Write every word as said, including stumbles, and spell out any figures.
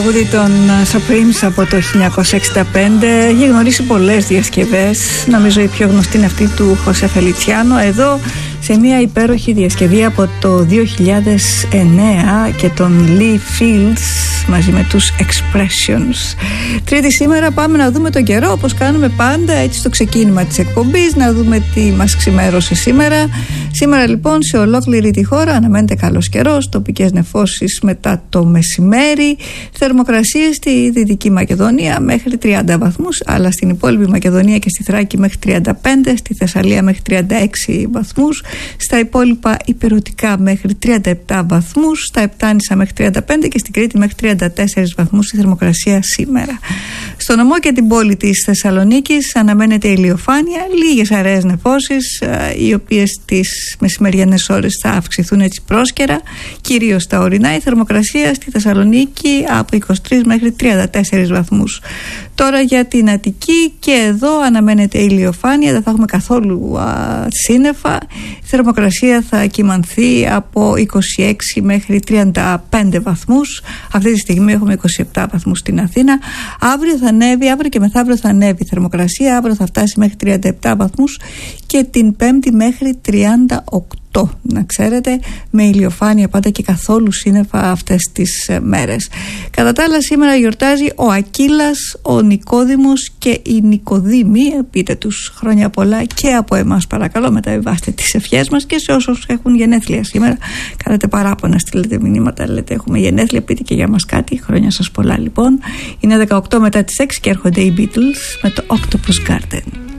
τραγούδι των Supremes από το χίλια εννιακόσια εξήντα πέντε. Έχει γνωρίσει πολλές διασκευές. Νομίζω η πιο γνωστή είναι αυτή του Χωσέ Φελιτσιάνο. Εδώ σε μια υπέροχη διασκευή από το δύο χιλιάδες εννέα και τον Lee Fields μαζί με τους Expressions. Τρίτη σήμερα, πάμε να δούμε τον καιρό όπως κάνουμε πάντα, έτσι στο ξεκίνημα της εκπομπής, να δούμε τι μας ξημέρωσε σήμερα. Σήμερα λοιπόν σε ολόκληρη τη χώρα αναμένεται καλός καιρός, τοπικές νεφώσεις μετά το μεσημέρι, θερμοκρασίες στη Δυτική Μακεδονία μέχρι τριάντα βαθμούς, αλλά στην υπόλοιπη Μακεδονία και στη Θράκη μέχρι τριάντα πέντε, στη Θεσσαλία μέχρι τριάντα έξι βαθμούς, στα υπόλοιπα υπηρετικά μέχρι τριάντα επτά βαθμούς, στα Επτάνησα μέχρι τριάντα πέντε και στην Κρήτη μέχρι τριάντα τέσσερις βαθμούς η θερμοκρασία σήμερα. Στο νομό και την πόλη της Θεσσαλονίκης αναμένεται ηλιοφάνεια, λίγες αραιές νεφώσεις, οι οποίες τις μεσημεριανές ώρες θα αυξηθούν έτσι πρόσκαιρα, κυρίως στα ορεινά. Η θερμοκρασία στη Θεσσαλονίκη από είκοσι τρεις μέχρι τριάντα τέσσερις βαθμούς. Τώρα για την Αττική, και εδώ αναμένεται ηλιοφάνεια, δεν θα έχουμε καθόλου α, σύννεφα. Η θερμοκρασία θα κυμανθεί από είκοσι έξι μέχρι τριάντα πέντε βαθμούς. Αυτή τη στιγμή έχουμε είκοσι επτά βαθμούς στην Αθήνα. Αύριο θα ανέβει, αύριο και μεθαύριο θα ανέβει η θερμοκρασία. Αύριο θα φτάσει μέχρι τριάντα επτά βαθμούς και την Πέμπτη μέχρι τριάντα οκτώ. Να ξέρετε, με ηλιοφάνεια πάντα και καθόλου σύννεφα αυτές τις μέρες. Κατά τα άλλα, σήμερα γιορτάζει ο Ακύλας, ο Νικόδημος και η Νικοδήμη. Πείτε τους χρόνια πολλά και από εμάς, παρακαλώ, μεταβιβάστε τις ευχές μας και σε όσους έχουν γενέθλια σήμερα. Κάνετε παράπονα, στείλετε μηνύματα, λέτε έχουμε γενέθλια, πείτε και για μας κάτι. Χρόνια σας πολλά λοιπόν. Είναι δεκαοκτώ μετά τις έξι και έρχονται οι Beatles με το Octopus Garden.